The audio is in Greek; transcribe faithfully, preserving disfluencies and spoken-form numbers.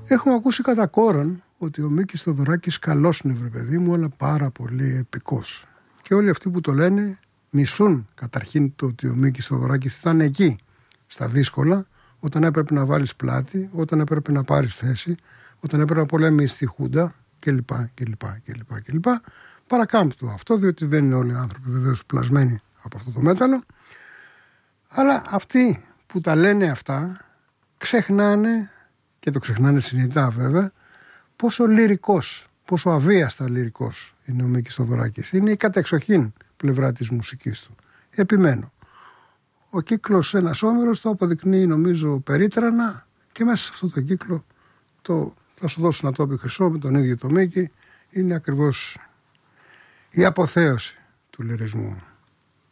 Έχουμε ακούσει κατά κόρον ότι ο Μίκης Θοδωράκης καλός είναι, βρε παιδί μου, αλλά πάρα πολύ επικός. Και όλοι αυτοί που το λένε μισούν καταρχήν το ότι ο Μίκης Θοδωράκης ήταν εκεί στα δύσκολα, όταν έπρεπε να βάλεις πλάτη, όταν έπρεπε να πάρεις θέση, όταν έπρεπε να πολεμήσεις τη Χούντα κλπ. κλπ, κλπ, κλπ. Παρακάμπτω αυτό, διότι δεν είναι όλοι οι άνθρωποι βεβαίως πλασμένοι από αυτό το μέταλλο. Αλλά αυτοί που τα λένε αυτά ξεχνάνε, και το ξεχνάνε συνειδητά βέβαια, πόσο λυρικός, πόσο αβίαστα λυρικός είναι ο Μίκης Θοδωράκης. Είναι η κατεξοχήν πλευρά της μουσικής του. Επιμένω. Ο κύκλος Ένας Όμηρος το αποδεικνύει νομίζω περίτρανα, και μέσα σε αυτό το κύκλο, το, θα σου δώσω να το πει Χρυσό με τον ίδιο το Μίκη, είναι ακριβώς η αποθέωση του λυρισμού.